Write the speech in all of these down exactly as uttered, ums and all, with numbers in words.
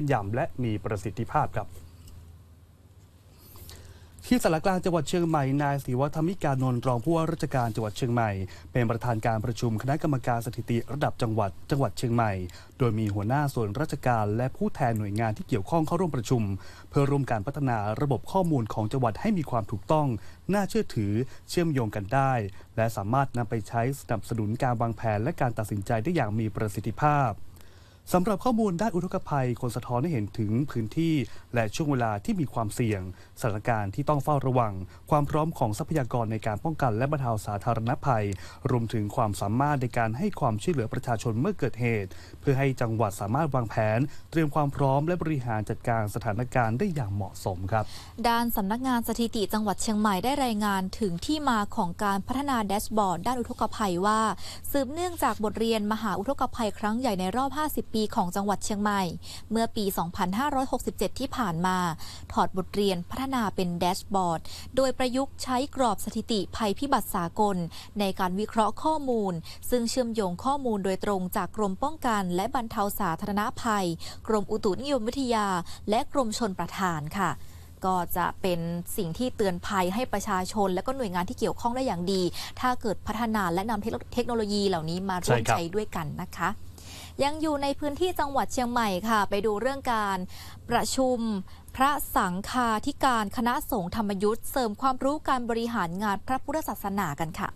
นยำและมีประสิทธิภาพครับที่สารกลางจังหวัดเชียงใหม่นายศิวธรรมิกานนท์รองผู้ว่าราชการจังหวัดเชียงใหม่เป็นประธานการประชุมคณะกรรมการสถิติระดับจังหวัดจังหวัดเชียงใหม่โดยมีหัวหน้าส่วนราชการและผู้แทนหน่วยงานที่เกี่ยวข้องเข้าร่วมประชุมเพื่อร่วมการพัฒนาระบบข้อมูลของจังหวัดให้มีความถูกต้องน่าเชื่อถือเชื่อมโยงกันได้และสามารถนำไปใช้สนับสนุนการวางแผนและการตัดสินใจได้อย่างมีประสิทธิภาพสำหรับข้อมูลด้านอุทกภัยคนสะท้อนให้เห็นถึงพื้นที่และช่วงเวลาที่มีความเสี่ยงสถานการณ์ที่ต้องเฝ้าระวังความพร้อมของทรัพยากรในการป้องกันและบรรเทาสาธารณภัยรวมถึงความสามารถในการให้ความช่วยเหลือประชาชนเมื่อเกิดเหตุเพื่อให้จังหวัดสามารถวางแผนเตรียมความพร้อมและบริหารจัดการสถานการณ์ได้อย่างเหมาะสมครับด้านสำนักงานสถิติจังหวัดเชียงใหม่ได้รายงานถึงที่มาของการพัฒนาแดชบอร์ดด้านอุทกภัยว่าสืบเนื่องจากบทเรียนมหาอุทกภัยครั้งใหญ่ในรอบห้าสิบปีของจังหวัดเชียงใหม่เมื่อปี สองพันห้าร้อยหกสิบเจ็ด ที่ผ่านมาถอดบทเรียนพัฒนาเป็นแดชบอร์ดโดยประยุกต์ใช้กรอบสถิติภัยพิบัติสากลในการวิเคราะห์ข้อมูลซึ่งเชื่อมโยงข้อมูลโดยตรงจากกรมป้องกันและบรรเทาสาธารณภัยกรมอุตุนิยมวิทยาและกรมชลประทานค่ะก็จะเป็นสิ่งที่เตือนภัยให้ประชาชนและก็หน่วยงานที่เกี่ยวข้องได้อย่างดีถ้าเกิดพัฒนาและนำเทคโนโลยีเหล่านี้มาร่วมใช้ด้วยกันนะคะยังอยู่ในพื้นที่จังหวัดเชียงใหม่ค่ะไปดูเรื่องการประชุมพระสังฆาธิการคณะสงฆ์ธรรมยุทธเสริมความรู้การบริหารงานพระพุทธศาสนากันค่ะ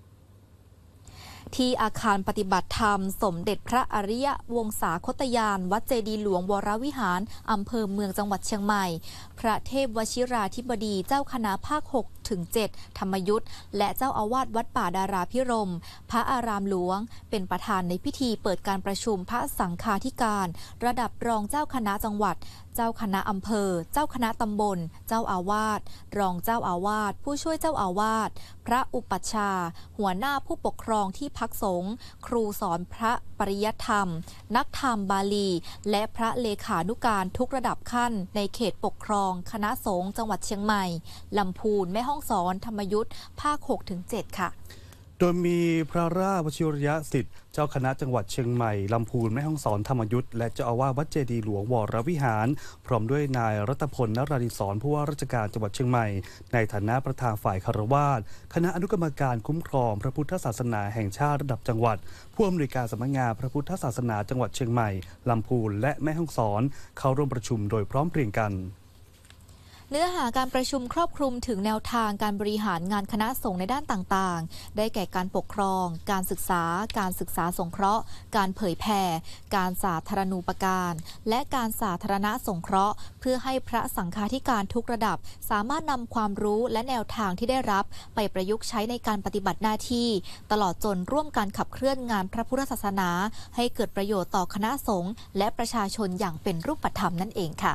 ที่อาคารปฏิบัติธรรมสมเด็จพระอริยวงศาคตยานวัดเจดีย์หลวงวรวิหารอำเภอเมืองจังหวัดเชียงใหม่พระเทพวชิราธิบดีเจ้าคณะภาคหกถึงเจ็ดธรรมยุทธและเจ้าอาวาสวัดป่าดาราพิรมพระอารามหลวงเป็นประธานในพิธีเปิดการประชุมพระสังฆาธิการระดับรองเจ้าคณะจังหวัดเจ้าคณะอำเภอเจ้าคณะตำบลเจ้าอาวาสรองเจ้าอาวาสผู้ช่วยเจ้าอาวาสพระอุปัชฌาย์หัวหน้าผู้ปกครองที่พักสงฆ์ครูสอนพระปริยัติธรรมนักธรรมบาลีและพระเลขานุการทุกระดับขั้นในเขตปกครองคณะสงฆ์จังหวัดเชียงใหม่ลำพูนแม่ฮ่องสอนธรรมยุทธภาค หกถึงเจ็ด ค่ะโดยมีพระราชวชิรยสิทธิ์เจ้าคณะจังหวัดเชียงใหม่ลำพูนแม่ฮ่องสอนธรรมยุทธและเจ้าอาวาสวัดเจดีย์หลวงวรวิหารพร้อมด้วยนายรัตพลนราธิศรผู้ว่าราชการจังหวัดเชียงใหม่ในฐานะประธานฝ่ายคฤหัสถ์คณะอนุกรรมการคุ้มครองพระพุทธศาสนาแห่งชาติระดับจังหวัดผู้อำนวยการสำนักงานพระพุทธศาสนาจังหวัดเชียงใหม่ลำพูนและแม่ฮ่องสอนเข้าร่วมประชุมโดยพร้อมเพรียงกันเนื้อหาการประชุมครอบคลุมถึงแนวทางการบริหารงานคณะสงฆ์ในด้านต่างๆได้แก่การปกครองการศึกษาการศึกษาสงเคราะห์การเผยแผ่การสาธารณูปการและการสาธารณสงเคราะห์เพื่อให้พระสังฆาธิการทุกระดับสามารถนำความรู้และแนวทางที่ได้รับไปประยุกต์ใช้ในการปฏิบัติหน้าที่ตลอดจนร่วมกันขับเคลื่อนงานพระพุทธศาสนาให้เกิดประโยชน์ต่อคณะสงฆ์และประชาชนอย่างเป็นรูปธรรมนั่นเองค่ะ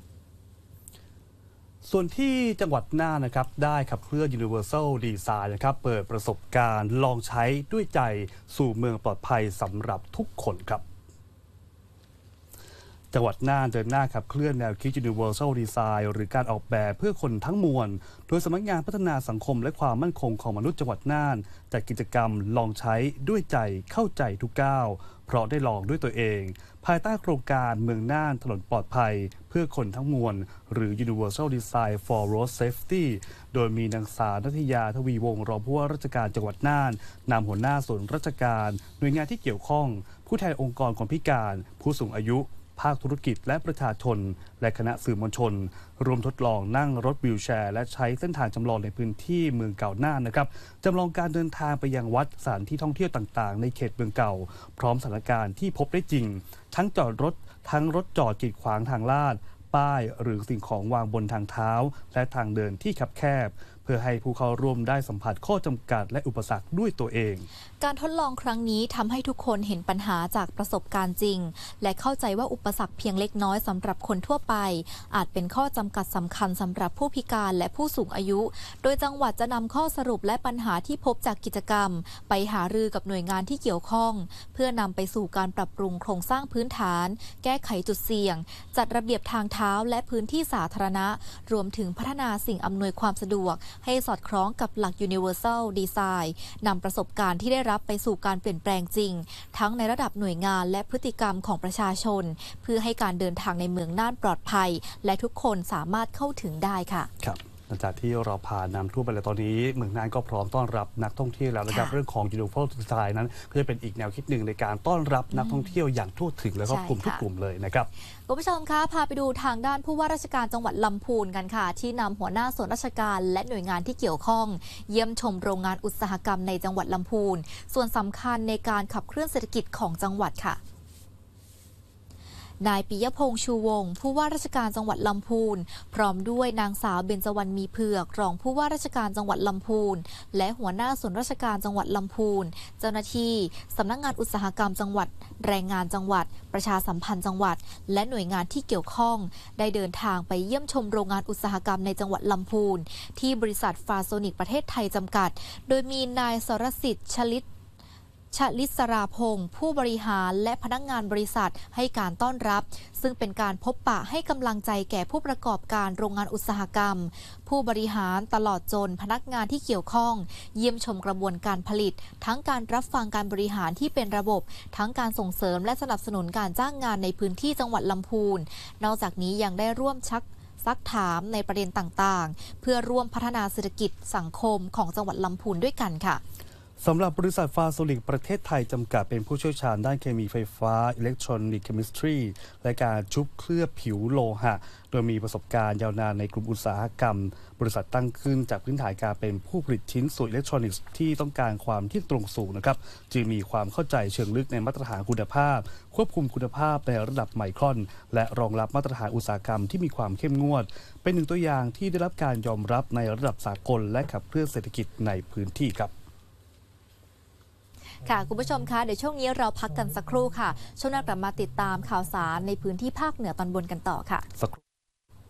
ส่วนที่จังหวัดน่านนะครับได้ขับเคลื่อน Universal Design นะครับเปิดประสบการณ์ลองใช้ด้วยใจสู่เมืองปลอดภัยสำหรับทุกคนครับจังหวัดน่านเดินหน้าขับเคลื่อนแนวคิด Universal Design หรือการออกแบบเพื่อคนทั้งมวลโดยสำนักงานพัฒนาสังคมและความมั่นคงของมนุษย์จังหวัดน่านจัดกิจกรรมลองใช้ด้วยใจเข้าใจทุกก้าวเพราะได้ลองด้วยตัวเองภายใต้โครงการเมืองน่านถนนปลอดภัยเพื่อคนทั้งมวลหรือ Universal Design for Road Safety โดยมีนางสาวนัทยาทวีวงศ์รองผู้ว่าราชการจังหวัดน่านนำหัวหน้าส่วนราชการหน่วยงานที่เกี่ยวข้องผู้แทนองค์กรคนพิการผู้สูงอายุภาคธุรกิจและประชาชนและคณะสื่อมวลชนรวมทดลองนั่งรถวีลแชร์และใช้เส้นทางจำลองในพื้นที่เมืองเก่าน่านนะครับจำลองการเดินทางไปยังวัดสถานที่ท่องเที่ยวต่างๆในเขตเมืองเก่าพร้อมสถานการณ์ที่พบได้จริงทั้งจอดรถทั้งรถจอดกีดขวางทางลาดป้ายหรือสิ่งของวางบนทางเท้าและทางเดินที่คับแคบเพื่อให้ผู้เข้าร่วมได้สัมผัสข้อจำกัดและอุปสรรคด้วยตัวเองการทดลองครั้งนี้ทำให้ทุกคนเห็นปัญหาจากประสบการณ์จริงและเข้าใจว่าอุปสรรคเพียงเล็กน้อยสำหรับคนทั่วไปอาจเป็นข้อจำกัดสำคัญสำหรับผู้พิการและผู้สูงอายุโดยจังหวัดจะนำข้อสรุปและปัญหาที่พบจากกิจกรรมไปหารือกับหน่วยงานที่เกี่ยวข้องเพื่อนำไปสู่การปรับปรุงโครงสร้างพื้นฐานแก้ไขจุดเสี่ยงจัดระเบียบทางเท้าและพื้นที่สาธารณะรวมถึงพัฒนาสิ่งอำนวยความสะดวกให้สอดคล้องกับหลัก Universal Design นำประสบการณ์ที่ได้รับไปสู่การเปลี่ยนแปลงจริงทั้งในระดับหน่วยงานและพฤติกรรมของประชาชนเพื่อให้การเดินทางในเมืองน่านปลอดภัยและทุกคนสามารถเข้าถึงได้ค่ะครับหลังจากที่เราผ่านน้ำท่วมไปแล้วตอนนี้เมืองน่านก็พร้อมต้อนรับนักท่องเที่ยวแล้วนะครับเรื่องของ Universal Design นั้นก็จะเป็นอีกแนวคิดหนึ่งในการต้อนรับนักท่องเที่ยวอย่างทั่วถึงและครอบคลุมทุกกลุ่มเลยนะครับคุณผู้ชมคะพาไปดูทางด้านผู้ว่าราชการจังหวัดลำพูนกันค่ะที่นำหัวหน้าส่วนราชการและหน่วยงานที่เกี่ยวข้องเยี่ยมชมโรงงานอุตสาหกรรมในจังหวัดลำพูนส่วนสำคัญในการขับเคลื่อนเศรษฐกิจของจังหวัดค่ะนายปิยพงษ์ชูวงศ์ผู้ว่าราชการจังหวัดลำพูนพร้อมด้วยนางสาวเบญจวรรณมีเผือกรองผู้ว่าราชการจังหวัดลำพูนและหัวหน้าส่วนราชการจังหวัดลำพูนเจ้าหน้าที่สำนักงานอุตสาหกรรมจังหวัดแรงงานจังหวัดประชาสัมพันธ์จังหวัดและหน่วยงานที่เกี่ยวข้องได้เดินทางไปเยี่ยมชมโรงงานอุตสาหกรรมในจังหวัดลำพูนที่บริษัทฟาโซนิกประเทศไทยจำกัดโดยมีนายสรสิทธิ์ชลิตชลิศราพงศ์ผู้บริหารและพนักงานบริษัทให้การต้อนรับซึ่งเป็นการพบปะให้กำลังใจแก่ผู้ประกอบการโรงงานอุตสาหกรรมผู้บริหารตลอดจนพนักงานที่เกี่ยวข้องเยี่ยมชมกระบวนการผลิตทั้งการรับฟังการบริหารที่เป็นระบบทั้งการส่งเสริมและสนับสนุนการจ้างงานในพื้นที่จังหวัดลำพูนนอกจากนี้ยังได้ร่วมชักซักถามในประเด็นต่างๆเพื่อร่วมพัฒนาเศรษฐกิจสังคมของจังหวัดลำพูนด้วยกันค่ะสำหรับบริษัทฟาโซนิกประเทศไทยจำกัดเป็นผู้เชี่ยวชาญด้านเคมีไฟฟ้าอิเล็กทรอนิกส์เคมิสตรีและการชุบเคลือบผิวโลหะโดยมีประสบการณ์ยาวนานในกลุ่มอุตสาหกรรมบริษัทตั้งขึ้นจากพื้นฐานการเป็นผู้ผลิตชิ้นส่วนอิเล็กทรอนิกส์ที่ต้องการความเที่ยงตรงสูงนะครับจึงมีความเข้าใจเชิงลึกในมาตรฐานคุณภาพควบคุมคุณภาพในระดับไมครอนและรองรับมาตรฐานอุตสาหกรรมที่มีความเข้มงวดเป็นหนึ่งตัวอย่างที่ได้รับการยอมรับในระดับสากลและขับเคลื่อนเศรษฐกิจในพื้นที่ครับค่ะคุณผู้ชมคะเดี๋ยวช่วงนี้เราพักกันสักครู่ค่ะช่วงหน้ากลับมาติดตามข่าวสารในพื้นที่ภาคเหนือตอนบนกันต่อค่ะสักครู่